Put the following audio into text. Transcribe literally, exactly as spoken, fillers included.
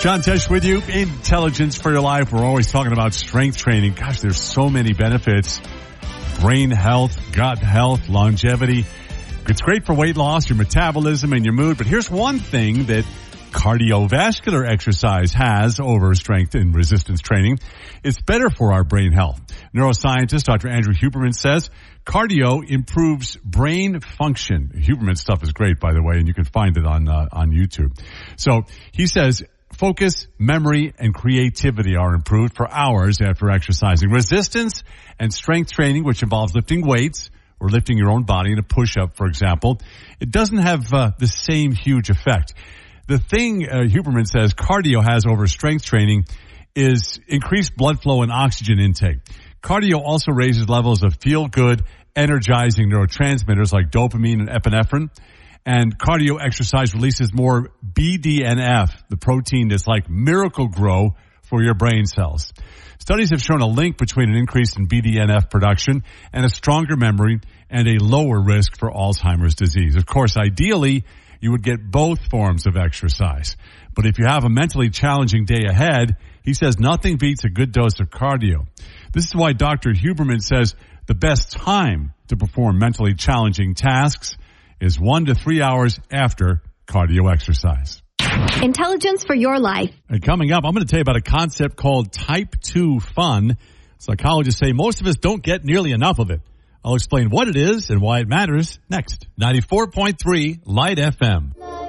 John Tesh with you. Intelligence for your life. We're always talking about strength training. Gosh, there's so many benefits. Brain health, gut health, longevity. It's great for weight loss, your metabolism, and your mood. But here's one thing that cardiovascular exercise has over strength and resistance training. It's better for our brain health. Neuroscientist Doctor Andrew Huberman says cardio improves brain function. Huberman stuff is great, by the way, and you can find it on uh, on YouTube. So he says focus, memory, and creativity are improved for hours after exercising. Resistance and strength training, which involves lifting weights or lifting your own body in a push-up, for example, it doesn't have uh, the same huge effect. The thing uh, Huberman says cardio has over strength training is increased blood flow and oxygen intake. Cardio also raises levels of feel-good, energizing neurotransmitters like dopamine and epinephrine. And cardio exercise releases more B D N F, the protein that's like Miracle-Gro for your brain cells. Studies have shown a link between an increase in B D N F production and a stronger memory and a lower risk for Alzheimer's disease. Of course, ideally, you would get both forms of exercise. But if you have a mentally challenging day ahead, he says nothing beats a good dose of cardio. This is why Doctor Huberman says the best time to perform mentally challenging tasks is one to three hours after cardio exercise. Intelligence for your life. And coming up, I'm going to tell you about a concept called type two fun. Psychologists say most of us don't get nearly enough of it. I'll explain what it is and why it matters next. ninety-four point three Light F M.